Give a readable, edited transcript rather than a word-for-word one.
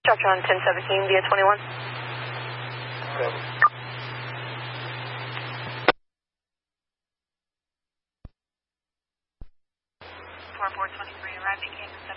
Dr. on 1017 via 21. Okay. 4423 arriving Kansas